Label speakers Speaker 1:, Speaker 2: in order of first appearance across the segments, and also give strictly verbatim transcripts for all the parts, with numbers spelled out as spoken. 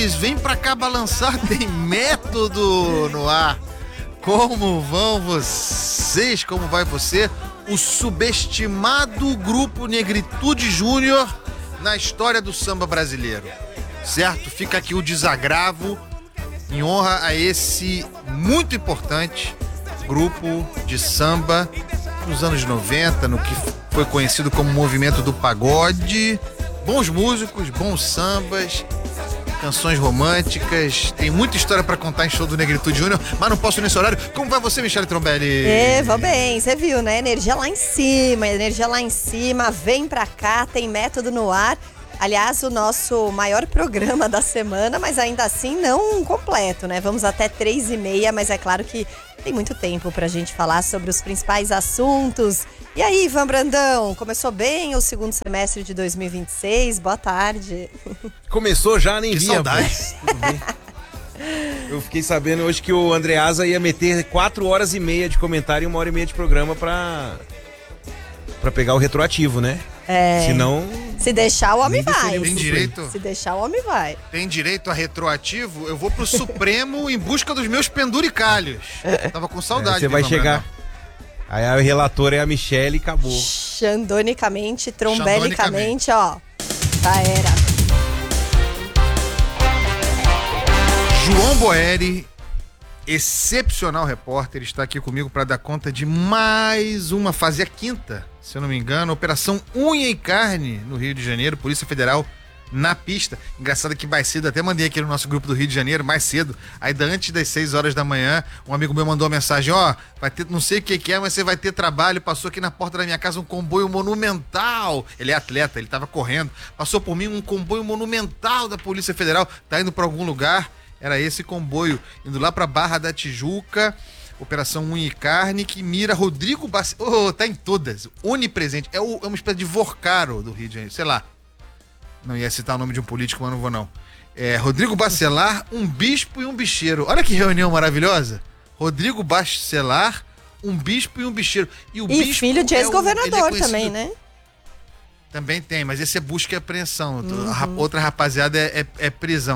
Speaker 1: dois, vem pra cá balançar, tem método no ar. Como vão vocês? Como vai você? O subestimado grupo Negritude Júnior na história do samba brasileiro. Certo? Fica aqui o desagravo em honra a esse muito importante grupo de samba nos anos noventa, no que foi conhecido como movimento do pagode. Bons músicos, bons sambas, canções românticas, tem muita história pra contar em show do Negritude Júnior, mas não posso nesse horário. Como vai você, Michele Trombelli?
Speaker 2: É, vou bem, você viu, né? Energia lá em cima, energia lá em cima, vem pra cá, tem método no ar. Aliás, o nosso maior programa da semana, mas ainda assim não completo, né? Vamos até três e meia, mas é claro que tem muito tempo pra gente falar sobre os principais assuntos. E aí, Ivan Brandão, começou bem o segundo semestre de dois mil e vinte e seis? Boa tarde.
Speaker 3: Começou já, nem
Speaker 1: que
Speaker 3: vi.
Speaker 1: Saudade.
Speaker 3: Tudo bem. Eu fiquei sabendo hoje que o Andreasa ia meter quatro horas e meia de comentário e uma hora e meia de programa pra, pra pegar o retroativo, né?
Speaker 2: É.
Speaker 3: Senão...
Speaker 2: Se deixar, o homem vai.
Speaker 1: Tem direito?
Speaker 2: Se deixar, o homem vai.
Speaker 1: Tem direito a retroativo? Eu vou pro Supremo em busca dos meus penduricalhos. Tava com saudade.
Speaker 3: É, você vai
Speaker 1: Ivan
Speaker 3: chegar.
Speaker 1: Brandão.
Speaker 3: Aí a relatora é a Michele e acabou.
Speaker 2: Xandonicamente, trombelicamente, ó. Já era.
Speaker 1: João Boeri, excepcional repórter, está aqui comigo para dar conta de mais uma fase, a quinta, se eu não me engano, Operação Unha e Carne no Rio de Janeiro, Polícia Federal na pista. Engraçado que mais cedo, até mandei aqui no nosso grupo do Rio de Janeiro, mais cedo, ainda antes das seis horas da manhã, um amigo meu mandou uma mensagem, ó, vai ter, não sei o que que é, mas você vai ter trabalho, passou aqui na porta da minha casa um comboio monumental, ele é atleta, ele tava correndo, passou por mim um comboio monumental da Polícia Federal, tá indo para algum lugar, era esse comboio, indo lá pra Barra da Tijuca, Operação Unha e Carne, que mira Rodrigo Bacelar, oh, tá em todas, onipresente, é, o, é uma espécie de Vorcaro do Rio de Janeiro, sei lá. Não ia citar o nome de um político, mas não vou não. É, Rodrigo Bacelar, um bispo e um bicheiro. Olha que reunião maravilhosa. Rodrigo Bacelar, um bispo e um bicheiro. E, o
Speaker 2: e
Speaker 1: bispo
Speaker 2: filho de ex-governador é, é também, né?
Speaker 1: Também tem, mas esse é busca e apreensão.
Speaker 2: Uhum.
Speaker 1: A outra rapaziada é, é, é prisão.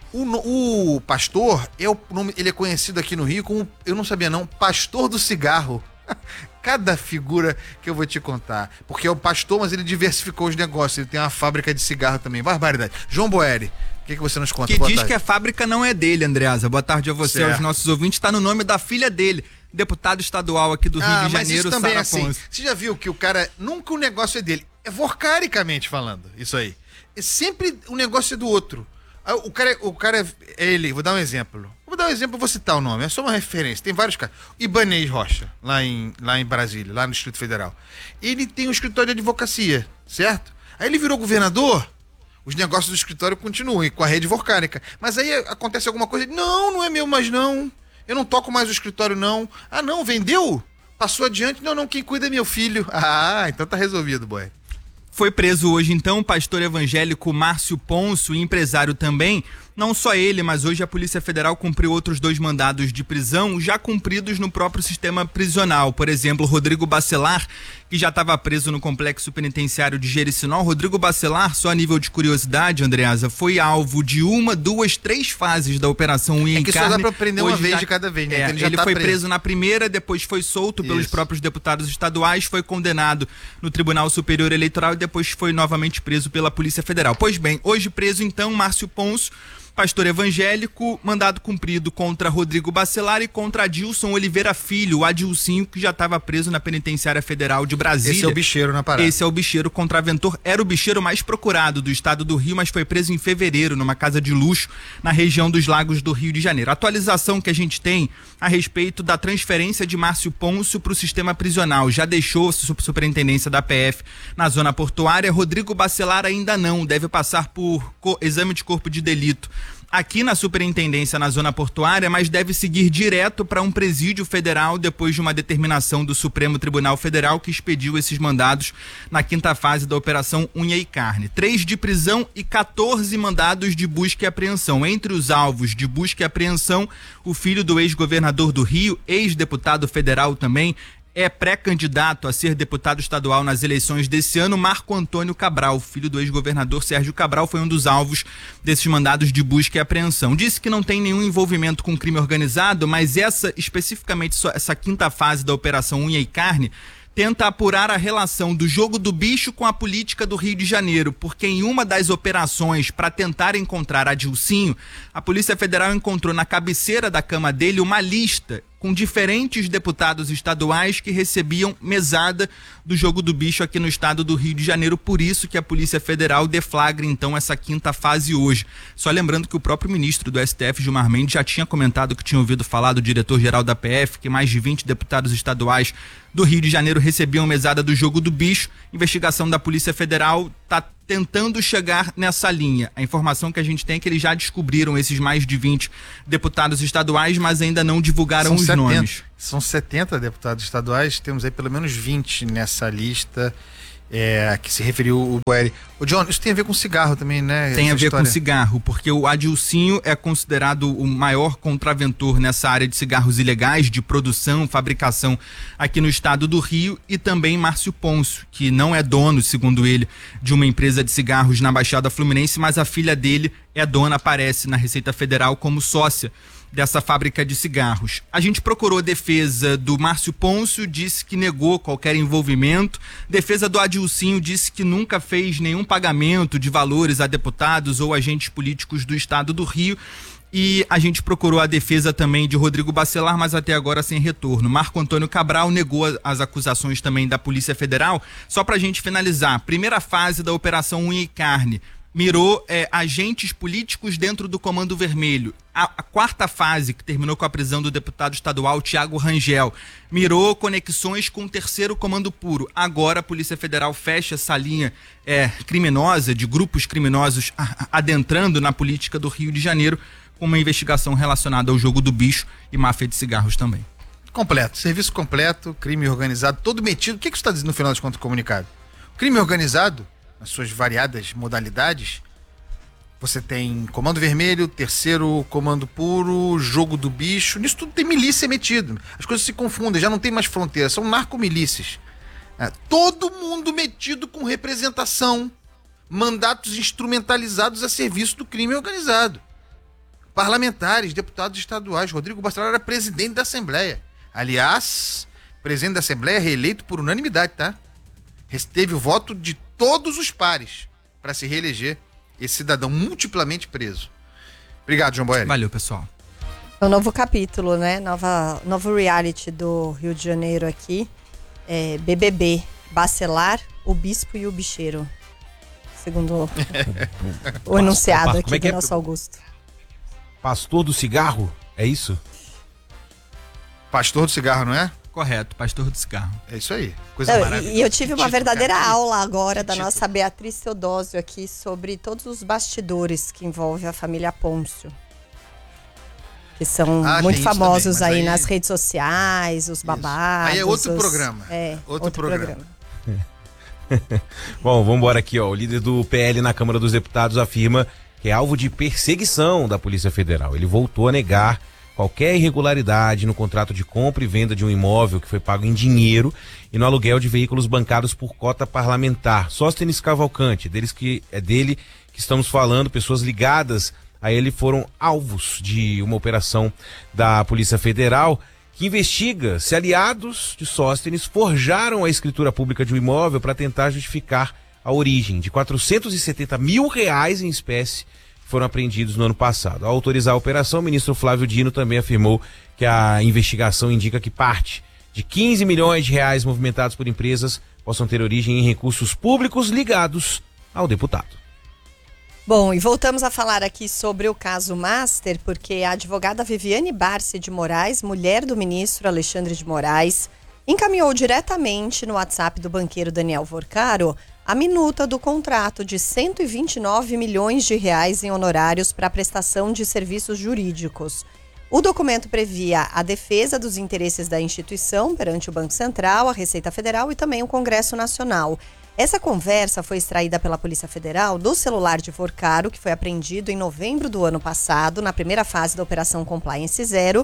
Speaker 1: O, o pastor, é o nome, ele é conhecido aqui no Rio como, eu não sabia não, pastor do cigarro. Cada figura que eu vou te contar. Porque é o pastor, mas ele diversificou os negócios. Ele tem uma fábrica de cigarro também. Barbaridade. João Boeri, o que, que você nos conta?
Speaker 4: Que
Speaker 1: Boa
Speaker 4: diz
Speaker 1: tarde.
Speaker 4: que a fábrica não é dele, Andreasa. Boa tarde a você,
Speaker 1: certo.
Speaker 4: aos nossos ouvintes. Está no nome da filha dele, deputado estadual aqui do Rio
Speaker 1: ah,
Speaker 4: de
Speaker 1: mas
Speaker 4: Janeiro,
Speaker 1: isso também
Speaker 4: Sara
Speaker 1: é assim.
Speaker 4: Ponce.
Speaker 1: Você já viu que o cara, nunca o negócio é dele. É vorcaricamente falando, isso aí. É sempre o negócio é do outro. O cara, o cara é ele, vou dar um exemplo. Vou dar um exemplo, vou citar o nome, é só uma referência. Tem vários caras. Ibanez Rocha, lá em, lá em Brasília, lá no Distrito Federal. Ele tem um escritório de advocacia, certo? Aí ele virou governador, os negócios do escritório continuam com a rede vorcárica. Mas aí acontece alguma coisa, não, não é meu mais não. Eu não toco mais o escritório não. Ah não, vendeu? Passou adiante? Não, não, quem cuida é meu filho. Ah, então tá resolvido, boy.
Speaker 4: Foi preso hoje, então, o pastor evangélico Márcio Ponço, empresário também. Não só ele, mas hoje a Polícia Federal cumpriu outros dois mandados de prisão, já cumpridos no próprio sistema prisional. Por exemplo, Rodrigo Bacelar, que já estava preso no complexo penitenciário de Jericinó. Rodrigo Bacelar, só a nível de curiosidade, Andreasa, foi alvo de uma, duas, três fases da Operação Unha e Carne.
Speaker 1: É que só dá pra prender uma
Speaker 4: Hoje
Speaker 1: vez
Speaker 4: já,
Speaker 1: de cada vez, né?
Speaker 4: É,
Speaker 1: Então ele já
Speaker 4: ele
Speaker 1: tá
Speaker 4: foi
Speaker 1: preso.
Speaker 4: preso na primeira, depois foi solto pelos
Speaker 1: Isso.
Speaker 4: próprios deputados estaduais, foi condenado no Tribunal Superior Eleitoral e depois foi novamente preso pela Polícia Federal. Pois bem, hoje preso então Márcio Ponço, pastor evangélico, mandado cumprido contra Rodrigo Bacelar e contra Adilson Oliveira Filho, o Adilcinho, que já estava preso na Penitenciária Federal de Brasília.
Speaker 1: Esse é o bicheiro na parada.
Speaker 4: Esse é o bicheiro contraventor, era o bicheiro mais procurado do estado do Rio, mas foi preso em fevereiro numa casa de luxo na região dos Lagos do Rio de Janeiro. A atualização que a gente tem a respeito da transferência de Márcio Ponço para o sistema prisional, já deixou a superintendência da P F na zona portuária. Rodrigo Bacelar ainda não, deve passar por exame de corpo de delito aqui na superintendência na zona portuária, mas deve seguir direto para um presídio federal depois de uma determinação do Supremo Tribunal Federal que expediu esses mandados na quinta fase da Operação Unha e Carne. Três de prisão e quatorze mandados de busca e apreensão. Entre os alvos de busca e apreensão, o filho do ex-governador do Rio, ex-deputado federal também, é pré-candidato a ser deputado estadual nas eleições desse ano. Marco Antônio Cabral, filho do ex-governador Sérgio Cabral, foi um dos alvos desses mandados de busca e apreensão. Disse que não tem nenhum envolvimento com crime organizado, mas essa, especificamente, essa quinta fase da Operação Unha e Carne, tenta apurar a relação do jogo do bicho com a política do Rio de Janeiro, porque em uma das operações para tentar encontrar Adilcinho, a Polícia Federal encontrou na cabeceira da cama dele uma lista com diferentes deputados estaduais que recebiam mesada do jogo do bicho aqui no estado do Rio de Janeiro. Por isso que a Polícia Federal deflagra então essa quinta fase hoje. Só lembrando que o próprio ministro do S T F, Gilmar Mendes, já tinha comentado que tinha ouvido falar do diretor-geral da P F, que mais de vinte deputados estaduais do Rio de Janeiro recebiam mesada do jogo do bicho. Investigação da Polícia Federal está tentando chegar nessa linha. A informação que a gente tem é que eles já descobriram esses mais de vinte deputados estaduais, mas ainda não divulgaram
Speaker 1: São
Speaker 4: os
Speaker 1: setenta,
Speaker 4: nomes.
Speaker 1: São setenta deputados estaduais, temos aí pelo menos vinte nessa lista é, que se referiu o Boeri. O John, isso tem a ver com cigarro também, né?
Speaker 4: Tem a ver
Speaker 1: história?
Speaker 4: com cigarro, porque o Adilcinho é considerado o maior contraventor nessa área de cigarros ilegais, de produção, fabricação aqui no estado do Rio, e também Márcio Pôncio, que não é dono, segundo ele, de uma empresa de cigarros na Baixada Fluminense, mas a filha dele é dona, aparece na Receita Federal como sócia dessa fábrica de cigarros. A gente procurou a defesa do Márcio Pôncio, disse que negou qualquer envolvimento. Defesa do Adilcinho disse que nunca fez nenhum pagamento de valores a deputados ou agentes políticos do estado do Rio. E a gente procurou a defesa também de Rodrigo Bacelar, mas até agora sem retorno. Marco Antônio Cabral negou as acusações também da Polícia Federal. Só pra gente finalizar, primeira fase da Operação Unha e Carne mirou é, agentes políticos dentro do Comando Vermelho. A, a quarta fase, que terminou com a prisão do deputado estadual Tiago Rangel, mirou conexões com o terceiro Comando Puro. Agora a Polícia Federal fecha essa linha é, criminosa, de grupos criminosos a, a, adentrando na política do Rio de Janeiro, com uma investigação relacionada ao jogo do bicho e máfia de cigarros também.
Speaker 1: Completo, serviço completo, crime organizado, todo metido. O que, que você está dizendo no final das contas do comunicado? O crime organizado, nas suas variadas modalidades, você tem Comando Vermelho, terceiro Comando Puro, jogo do bicho, nisso tudo tem milícia metido. As coisas se confundem, já não tem mais fronteira, são narcomilícias. É, todo mundo metido com representação, mandatos instrumentalizados a serviço do crime organizado. Parlamentares, deputados estaduais. Rodrigo Bacelar era presidente da Assembleia. Aliás, presidente da Assembleia reeleito por unanimidade, tá? Teve o voto de todos os pares para se reeleger esse cidadão multiplamente preso. Obrigado, João Boeri.
Speaker 4: Valeu, pessoal.
Speaker 2: É um novo capítulo, né? Nova, novo reality do Rio de Janeiro aqui. É B B B, Bacelar, o Bispo e o Bicheiro. Segundo o enunciado aqui
Speaker 3: Como é que
Speaker 2: do
Speaker 3: é?
Speaker 2: nosso Augusto.
Speaker 3: Pastor do cigarro? É isso?
Speaker 1: Pastor do cigarro, não é?
Speaker 4: Correto, pastor do cigarro.
Speaker 1: É isso aí. Coisa
Speaker 2: Não,
Speaker 1: maravilhosa.
Speaker 2: e eu tive uma
Speaker 1: Que título,
Speaker 2: verdadeira
Speaker 1: cara.
Speaker 2: aula agora
Speaker 1: Que
Speaker 2: da
Speaker 1: título.
Speaker 2: nossa Beatriz Teodósio aqui sobre todos os bastidores que envolvem a família Pôncio. Que são
Speaker 1: Ah,
Speaker 2: muito
Speaker 1: tem isso
Speaker 2: famosos
Speaker 1: também, mas
Speaker 2: aí,
Speaker 1: aí-
Speaker 2: nas redes sociais, os babados.
Speaker 1: Aí é outro
Speaker 2: os-
Speaker 1: programa.
Speaker 2: É,
Speaker 1: Outro programa.
Speaker 3: Bom, vamos embora aqui, ó. O líder do P L na Câmara dos Deputados afirma que é alvo de perseguição da Polícia Federal. Ele voltou a negar qualquer irregularidade no contrato de compra e venda de um imóvel que foi pago em dinheiro e no aluguel de veículos bancados por cota parlamentar. Sóstenes Cavalcante, deles que, é dele que estamos falando, pessoas ligadas a ele foram alvos de uma operação da Polícia Federal que investiga se aliados de Sóstenes forjaram a escritura pública de um imóvel para tentar justificar a origem de quatrocentos e setenta mil reais em espécie que foram apreendidos no ano passado. Ao autorizar a operação, o ministro Flávio Dino também afirmou que a investigação indica que parte de quinze milhões de reais movimentados por empresas possam ter origem em recursos públicos ligados ao deputado.
Speaker 2: Bom, e voltamos a falar aqui sobre o caso Master, porque a advogada Viviane Barsi de Moraes, mulher do ministro Alexandre de Moraes, encaminhou diretamente no WhatsApp do banqueiro Daniel Vorcaro a minuta do contrato de cento e vinte e nove milhões de reais em honorários para a prestação de serviços jurídicos. O documento previa a defesa dos interesses da instituição perante o Banco Central, a Receita Federal e também o Congresso Nacional. Essa conversa foi extraída pela Polícia Federal do celular de Vorcaro, que foi apreendido em novembro do ano passado, na primeira fase da Operação Compliance Zero,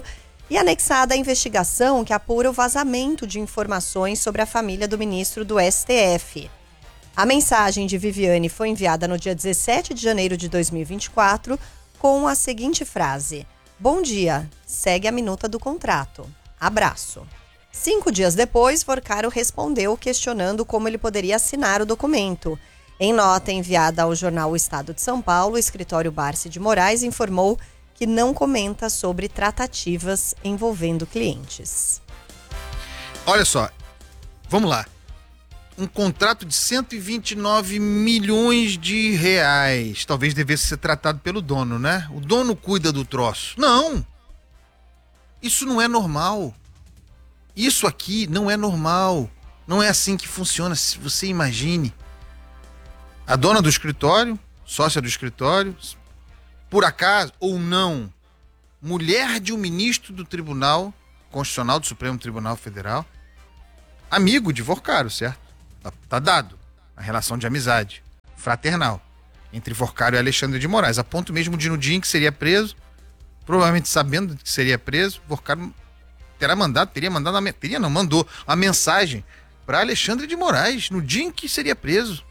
Speaker 2: e anexada à investigação que apura o vazamento de informações sobre a família do ministro do S T F. A mensagem de Viviane foi enviada no dia dezessete de janeiro de dois mil e vinte e quatro com a seguinte frase: "Bom dia, segue a minuta do contrato. Abraço." Cinco dias depois, Vorcaro respondeu questionando como ele poderia assinar o documento. Em nota enviada ao jornal O Estado de São Paulo, o escritório Barsi de Moraes informou que não comenta sobre tratativas envolvendo clientes.
Speaker 1: Olha só, vamos lá. Um contrato de cento e vinte e nove milhões de reais. Talvez devesse ser tratado pelo dono, né? O dono cuida do troço. Não! Isso não é normal. Isso aqui não é normal. Não é assim que funciona. Se você imagine. A dona do escritório, sócia do escritório, por acaso ou não, mulher de um ministro do Tribunal Constitucional, do Supremo Tribunal Federal, amigo de Vorcaro, certo? Tá, tá dado a relação de amizade fraternal entre Vorcaro e Alexandre de Moraes, a ponto mesmo de no dia em que seria preso, provavelmente sabendo que seria preso, Vorcaro terá mandado, teria mandado, a, teria não, mandou a mensagem para Alexandre de Moraes no dia em que seria preso,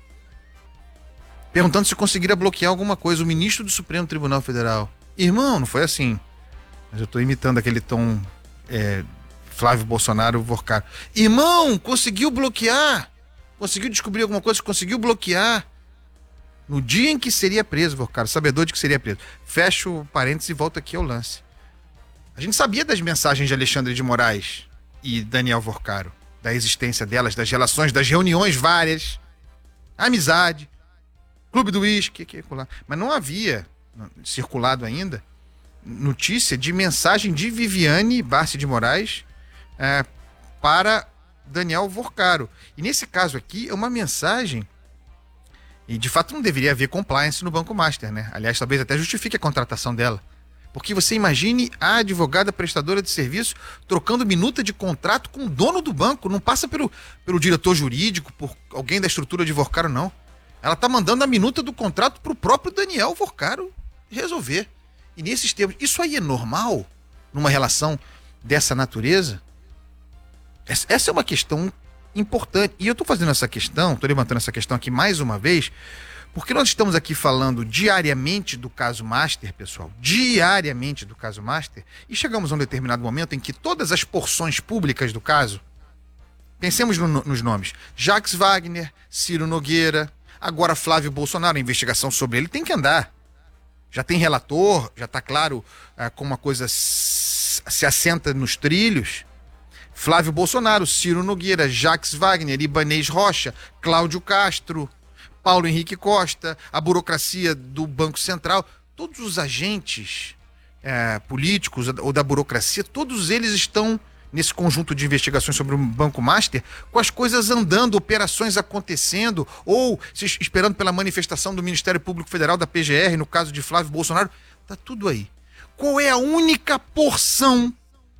Speaker 1: perguntando se conseguiria bloquear alguma coisa, o ministro do Supremo Tribunal Federal. Irmão, não foi assim. Mas eu tô imitando aquele tom é, Flávio Bolsonaro, Vorcaro. Irmão, conseguiu bloquear. Conseguiu descobrir alguma coisa, conseguiu bloquear. No dia em que seria preso, Vorcaro, sabedor de que seria preso. Fecho o parênteses e volto aqui ao lance. A gente sabia das mensagens de Alexandre de Moraes e Daniel Vorcaro, da existência delas, das relações, das reuniões várias, amizade, Clube do Uísque, mas não havia circulado ainda notícia de mensagem de Viviane Barsi de Moraes é, para Daniel Vorcaro. E nesse caso aqui é uma mensagem, e de fato não deveria haver compliance no Banco Master, né? Aliás, talvez até justifique a contratação dela. Porque você imagine a advogada prestadora de serviço trocando minuta de contrato com o dono do banco, não passa pelo, pelo diretor jurídico, por alguém da estrutura de Vorcaro, não. Ela tá mandando a minuta do contrato pro próprio Daniel Vorcaro resolver. E nesses termos, isso aí é normal numa relação dessa natureza? Essa é uma questão importante. E eu tô fazendo essa questão, tô levantando essa questão aqui mais uma vez, porque nós estamos aqui falando diariamente do caso Master, pessoal, diariamente do caso Master, e chegamos a um determinado momento em que todas as porções públicas do caso, pensemos no, nos nomes, Jacques Wagner, Ciro Nogueira, agora Flávio Bolsonaro, a investigação sobre ele tem que andar. Já tem relator, já está claro ah, como a coisa se assenta nos trilhos. Flávio Bolsonaro, Ciro Nogueira, Jacques Wagner, Ibanez Rocha, Cláudio Castro, Paulo Henrique Costa, a burocracia do Banco Central, todos os agentes eh, políticos ou da burocracia, todos eles estão nesse conjunto de investigações sobre o Banco Master, com as coisas andando, operações acontecendo, ou se esperando pela manifestação do Ministério Público Federal, da P G R, no caso de Flávio Bolsonaro, tá tudo aí. Qual é a única porção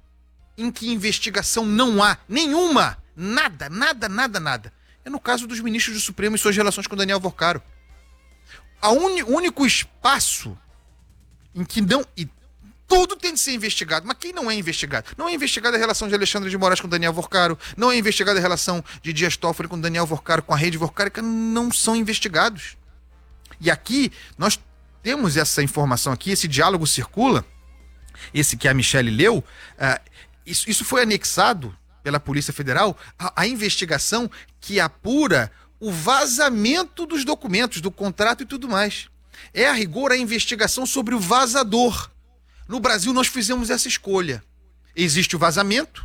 Speaker 1: em que investigação não há? Nenhuma! Nada, nada, nada, nada. É no caso dos ministros do Supremo e suas relações com Daniel Vorcaro. O único espaço em que não... E tudo tem de ser investigado. Mas quem não é investigado? Não é investigada a relação de Alexandre de Moraes com Daniel Vorcaro, não é investigada a relação de Dias Toffoli com Daniel Vorcaro, com a rede vorcárica, não são investigados. E aqui, nós temos essa informação aqui, esse diálogo circula, esse que a Michele leu, uh, isso, isso foi anexado pela Polícia Federal à, à investigação que apura o vazamento dos documentos, do contrato e tudo mais. É, a rigor, a investigação sobre o vazador. No Brasil, nós fizemos essa escolha. Existe o vazamento,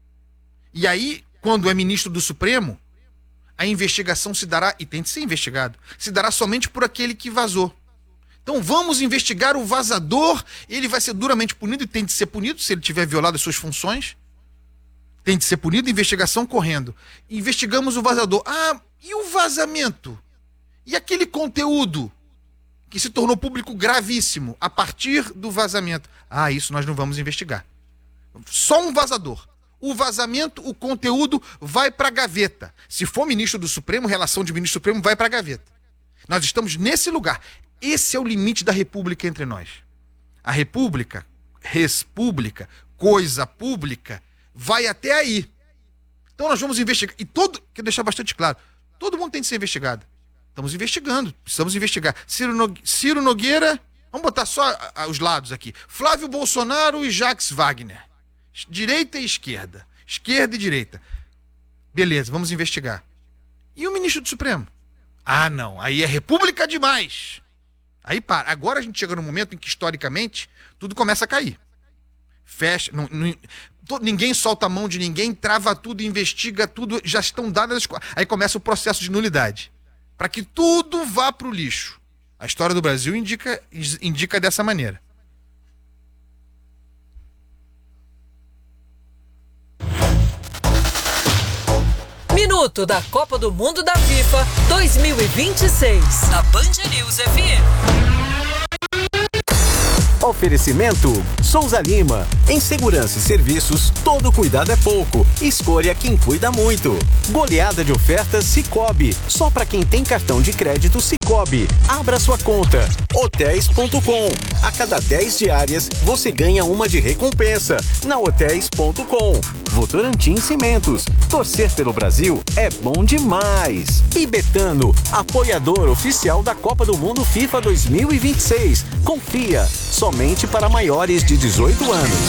Speaker 1: e aí, quando é ministro do Supremo, a investigação se dará, e tem de ser investigado, se dará somente por aquele que vazou. Então vamos investigar o vazador, ele vai ser duramente punido, e tem de ser punido se ele tiver violado as suas funções. Tem de ser punido, investigação correndo. Investigamos o vazador. Ah, e o vazamento? E aquele conteúdo que se tornou público gravíssimo a partir do vazamento? Ah, isso nós não vamos investigar. Só um vazador. O vazamento, o conteúdo vai para a gaveta. Se for ministro do Supremo, relação de ministro do Supremo vai para a gaveta. Nós estamos nesse lugar. Esse é o limite da República entre nós. A República, res pública, coisa pública, vai até aí. Então nós vamos investigar. E todo, quero deixar bastante claro, todo mundo tem de ser investigado. Estamos investigando, precisamos investigar. Ciro, Nogue... Ciro Nogueira, vamos botar só os lados aqui. Flávio Bolsonaro e Jacques Wagner. Direita e esquerda. Esquerda e direita. Beleza, vamos investigar. E o ministro do Supremo? Ah, não, aí é república demais. Aí para. Agora a gente chega no momento em que, historicamente, tudo começa a cair. Fecha. Não, não, todo, ninguém solta a mão de ninguém, trava tudo, investiga tudo, já estão dadas as coisas. Aí começa o processo de nulidade. Para que tudo vá para o lixo. A história do Brasil indica, indica dessa maneira.
Speaker 5: Minuto da Copa do Mundo da FIFA dois mil e vinte e seis, na Band News F M.
Speaker 6: Oferecimento Souza Lima. Em segurança e serviços, todo cuidado é pouco. Escolha quem cuida muito. Goleada de ofertas Sicoob. Só para quem tem cartão de crédito Sicoob. Abra sua conta. hotéis ponto com. A cada dez diárias, você ganha uma de recompensa. Na hotéis ponto com. Votorantim Cimentos. Torcer pelo Brasil é bom demais. E Betano, apoiador oficial da Copa do Mundo FIFA dois mil e vinte e seis. Confia. Somente para maiores de dezoito anos.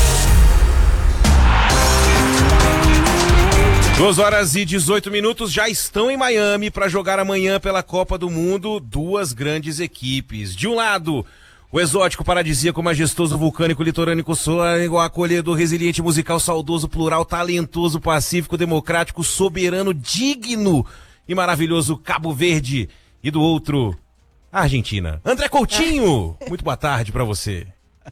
Speaker 3: duas horas e dezoito minutos, já estão em Miami para jogar amanhã pela Copa do Mundo duas grandes equipes. De um lado, o exótico, paradisíaco, majestoso, vulcânico, litorânico, sônico, acolhedor, resiliente, musical, saudoso, plural, talentoso, pacífico, democrático, soberano, digno e maravilhoso Cabo Verde. E do outro, a Argentina. André Coutinho, muito boa tarde para você.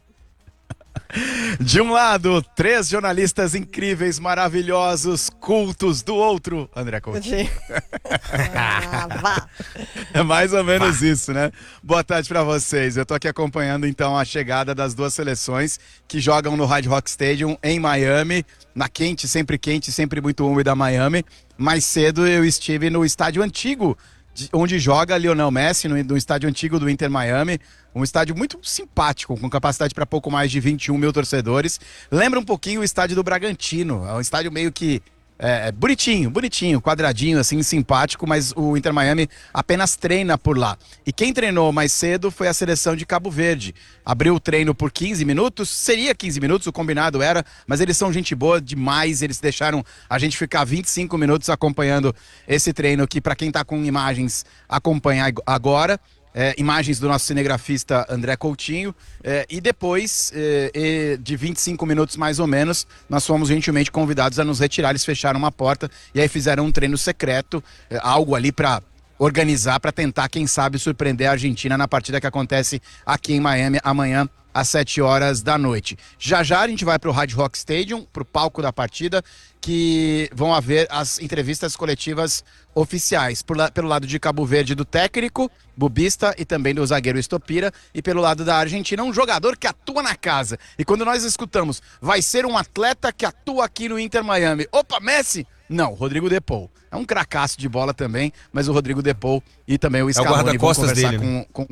Speaker 7: De um lado, três jornalistas incríveis, maravilhosos, cultos. Do outro, André Coutinho.
Speaker 2: Ah, vá.
Speaker 7: É mais ou menos isso, né? Boa tarde pra vocês. Eu tô aqui acompanhando então a chegada das duas seleções que jogam no Hard Rock Stadium em Miami, na quente, sempre quente, sempre muito úmida Miami. Mais cedo eu estive no estádio antigo onde joga Lionel Messi, no, no estádio antigo do Inter Miami, um estádio muito simpático, com capacidade para pouco mais de vinte e um mil torcedores. Lembra um pouquinho o estádio do Bragantino, é um estádio meio que é, bonitinho, bonitinho, quadradinho, assim, simpático, mas o Inter Miami apenas treina por lá. E quem treinou mais cedo foi a seleção de Cabo Verde. Abriu o treino por quinze minutos, seria quinze minutos, o combinado era, mas eles são gente boa demais, eles deixaram a gente ficar vinte e cinco minutos acompanhando esse treino, que para quem tá com imagens, acompanha agora. É, imagens do nosso cinegrafista André Coutinho, é, e depois é, de vinte e cinco minutos mais ou menos, nós fomos gentilmente convidados a nos retirar. Eles fecharam uma porta e aí fizeram um treino secreto, é, algo ali para organizar, para tentar, quem sabe, surpreender a Argentina na partida que acontece aqui em Miami amanhã às sete horas da noite. Já já a gente vai para o Hard Rock Stadium, para o palco da partida, que vão haver as entrevistas coletivas oficiais. Por la, pelo lado de Cabo Verde, do técnico, Bubista, e também do zagueiro Estopira. E pelo lado da Argentina, um jogador que atua na casa. E quando nós escutamos, vai ser um atleta que atua aqui no Inter Miami. Opa, Messi? Não, Rodrigo De Paul. É um cracaço de bola também, mas o Rodrigo De Paul e também o Scaloni
Speaker 3: é o
Speaker 7: vão conversar
Speaker 3: dele,
Speaker 7: com...
Speaker 3: né?
Speaker 7: com...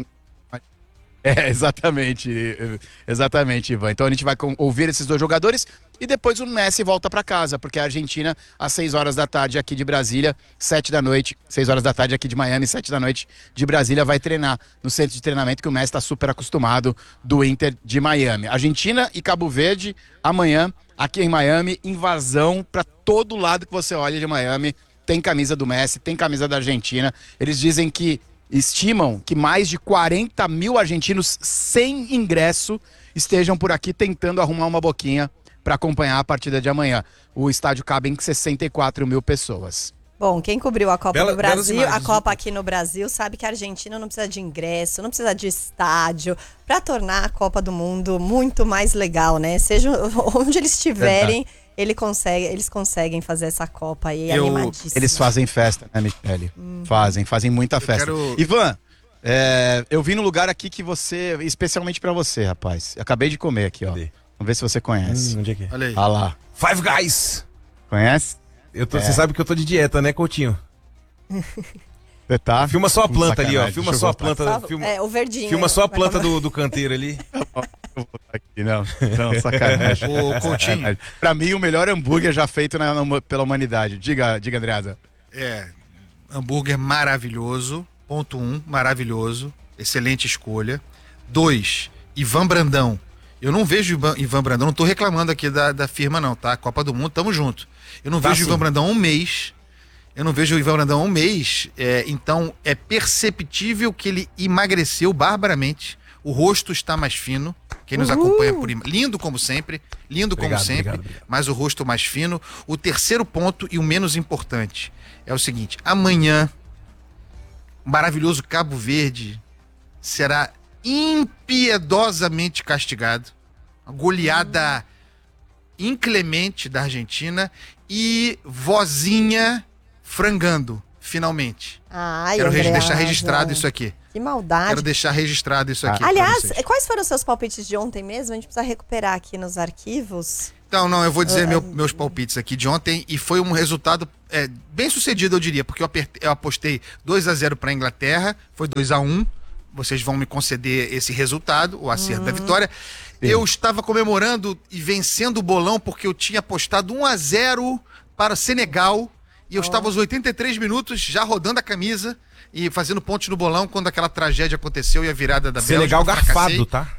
Speaker 7: É, exatamente, exatamente, Ivan. Então a gente vai ouvir esses dois jogadores e depois o Messi volta para casa, porque a Argentina, às seis horas da tarde aqui de Brasília, sete da noite, seis horas da tarde aqui de Miami, sete da noite de Brasília, vai treinar no centro de treinamento que o Messi está super acostumado, do Inter de Miami. Argentina e Cabo Verde, amanhã, aqui em Miami, invasão para todo lado que você olha de Miami. Tem camisa do Messi, tem camisa da Argentina. Eles dizem que estimam que mais de quarenta mil argentinos sem ingresso estejam por aqui tentando arrumar uma boquinha para acompanhar a partida de amanhã. O estádio cabe em sessenta e quatro mil pessoas.
Speaker 2: Bom, quem cobriu a Copa
Speaker 3: Bela,
Speaker 2: do Brasil, a Copa aqui no Brasil, sabe que a Argentina não precisa de ingresso, não precisa de estádio, para tornar a Copa do Mundo muito mais legal, né? Seja onde eles estiverem, ele consegue, eles conseguem fazer essa Copa aí
Speaker 1: Eu,
Speaker 2: animadíssima.
Speaker 7: Eles fazem festa, né, Michele? Hum. Fazem, fazem muita festa.
Speaker 1: quero-
Speaker 7: Ivan, é, eu vim no lugar aqui que você, especialmente pra você, rapaz. Eu acabei de comer aqui, ó.
Speaker 3: Cadê?
Speaker 7: Vamos ver se você conhece.
Speaker 3: Hum, onde é que é?
Speaker 1: Olha aí.
Speaker 7: Ah lá.
Speaker 3: Five Guys!
Speaker 7: Conhece?
Speaker 3: Eu tô,
Speaker 7: É.
Speaker 3: Você sabe que eu tô de dieta, né, Coutinho?
Speaker 7: Você tá?
Speaker 3: Filma só a planta ali, ó.
Speaker 7: Sacanagem,
Speaker 3: Filma
Speaker 7: deixa eu
Speaker 3: só a
Speaker 7: voltar.
Speaker 3: planta.
Speaker 2: Só-
Speaker 3: Filma,
Speaker 2: é, o verdinho.
Speaker 3: filma
Speaker 2: é,
Speaker 3: só a
Speaker 2: vai
Speaker 3: planta
Speaker 2: comer.
Speaker 3: do, do canteiro ali.
Speaker 7: eu vou botar aqui, não. Não, sacanagem.
Speaker 1: Ô, Coutinho.
Speaker 7: Sacanagem. Pra mim, o melhor hambúrguer já feito na, na, pela humanidade. Diga, diga, Andreasa.
Speaker 1: É, hambúrguer maravilhoso. Ponto um, maravilhoso. Excelente escolha. Dois, Ivan Brandão. Eu não vejo Ivan, Ivan Brandão, não tô reclamando aqui da, da firma não, tá? Copa do Mundo, tamo junto. Eu não
Speaker 3: Tá
Speaker 1: vejo o
Speaker 3: sim.
Speaker 1: Ivan Brandão há um mês. Eu não vejo o Ivan Brandão há um mês. É, então é perceptível que ele emagreceu barbaramente. O rosto está mais fino. Quem nos acompanha por im- lindo como sempre, lindo
Speaker 3: Obrigado,
Speaker 1: como sempre,
Speaker 3: obrigado, obrigado.
Speaker 1: mas o rosto mais fino. O terceiro ponto e o menos importante é o seguinte: amanhã o maravilhoso Cabo Verde será impiedosamente castigado. Uma goleada inclemente da Argentina e vozinha frangando, finalmente.
Speaker 2: Ai,
Speaker 1: Quero regi-
Speaker 2: Andreasa.
Speaker 1: deixar registrado isso aqui.
Speaker 2: Que maldade.
Speaker 1: Quero deixar registrado isso aqui. pra
Speaker 2: Aliás,
Speaker 1: vocês.
Speaker 2: quais foram os seus palpites de ontem mesmo? A gente precisa recuperar aqui nos arquivos.
Speaker 1: Então, não, eu vou
Speaker 2: Ah,
Speaker 1: dizer meu- meus palpites aqui de ontem e foi um resultado é, bem sucedido, eu diria, porque eu, apertei- eu apostei dois a zero para a Inglaterra, foi dois a um. Vocês vão me conceder esse resultado, o acerto da vitória. Eu estava comemorando e vencendo o bolão porque eu tinha apostado um a zero para Senegal e eu estava aos oitenta e três minutos já rodando a camisa e fazendo pontos no bolão quando aquela tragédia aconteceu e a virada da Bélgica.
Speaker 3: Senegal
Speaker 1: eu fracassei.
Speaker 3: garfado, tá?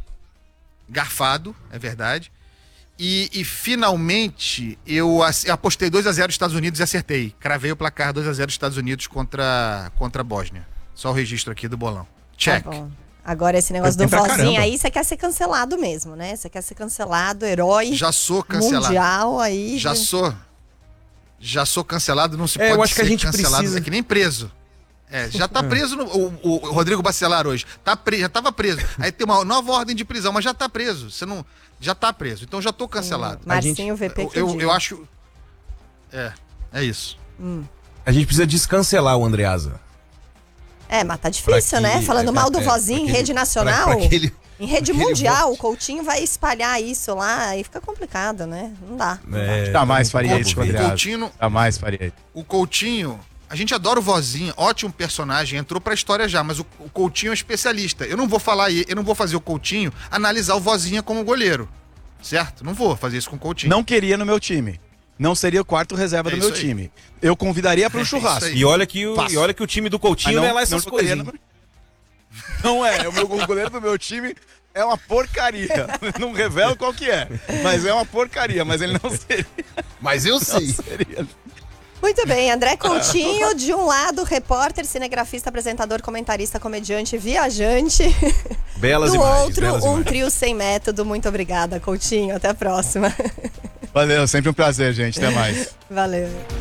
Speaker 1: Garfado, é verdade. E, e finalmente eu ac- eu apostei dois a zero Estados Unidos e acertei. Cravei o placar dois a zero Estados Unidos contra, contra a Bósnia. Só o registro aqui do bolão. Check.
Speaker 2: Tá bom. Agora, esse negócio
Speaker 7: Foi
Speaker 2: do
Speaker 7: bem pra
Speaker 2: vozinho
Speaker 7: caramba.
Speaker 2: aí, você quer ser cancelado mesmo, né? Você quer ser cancelado, herói
Speaker 1: Já sou cancelado.
Speaker 2: mundial aí.
Speaker 1: Já sou. Já sou cancelado, não se
Speaker 3: É,
Speaker 1: pode
Speaker 3: eu acho que a
Speaker 1: ser
Speaker 3: gente
Speaker 1: cancelado.
Speaker 3: precisa-
Speaker 1: É que nem preso. É, já tá preso no- o, o Rodrigo Bacelar hoje. Tá pre, já tava preso. Aí tem uma nova ordem de prisão, mas já tá preso. Você não. Já tá preso. Então já tô cancelado.
Speaker 2: Marcinho V P
Speaker 1: Eu,
Speaker 2: que
Speaker 1: eu,
Speaker 2: diga.
Speaker 1: eu acho. É, é isso.
Speaker 3: A gente precisa descancelar o Andreasa.
Speaker 2: É, mas tá difícil,
Speaker 3: Pra que-
Speaker 2: né? Falando
Speaker 3: é,
Speaker 2: mal do
Speaker 3: é,
Speaker 2: vozinho
Speaker 3: pra
Speaker 2: em
Speaker 3: que ele-
Speaker 2: rede nacional.
Speaker 3: pra- pra que ele-
Speaker 2: Em rede
Speaker 3: pra que ele
Speaker 2: mundial,
Speaker 3: volte.
Speaker 2: o Coutinho vai espalhar isso lá, aí fica complicado, né? Não dá.
Speaker 3: É,
Speaker 7: Jamais faria
Speaker 1: Coutinho-
Speaker 7: isso,
Speaker 1: o
Speaker 7: Andreasa.
Speaker 1: Coutinho,
Speaker 7: Jamais faria isso.
Speaker 1: o Coutinho, a gente adora o Vozinha, ótimo personagem, entrou pra história já, mas o, o Coutinho é um especialista. Eu não vou falar, aí- eu não vou fazer o Coutinho analisar o Vozinha como goleiro, certo? Não vou fazer isso com o Coutinho.
Speaker 7: Não queria no meu time. Não seria o quarto reserva
Speaker 1: É
Speaker 7: do meu
Speaker 1: isso aí.
Speaker 7: time. Eu convidaria para
Speaker 1: É
Speaker 7: um
Speaker 1: isso
Speaker 7: churrasco.
Speaker 1: aí.
Speaker 3: E olha que o,
Speaker 7: Fácil.
Speaker 3: e olha que o time do Coutinho
Speaker 7: Mas
Speaker 3: não, é lá essas
Speaker 7: jogaria
Speaker 3: coisas.
Speaker 7: no-
Speaker 3: hein?
Speaker 7: Não é, o meu o goleiro do meu time é uma porcaria. Não revelo qual que é, mas é uma porcaria, mas ele não seria.
Speaker 3: Mas eu sei.
Speaker 7: seria.
Speaker 2: Muito bem, André Coutinho, de um lado, repórter, cinegrafista, apresentador, comentarista, comediante, viajante.
Speaker 3: Belas
Speaker 2: Do
Speaker 3: imagens,
Speaker 2: outro,
Speaker 3: belas
Speaker 2: um
Speaker 3: imagens.
Speaker 2: trio sem método. Muito obrigada, Coutinho. Até a próxima.
Speaker 7: Valeu, sempre um prazer, gente. Até mais.
Speaker 2: Valeu.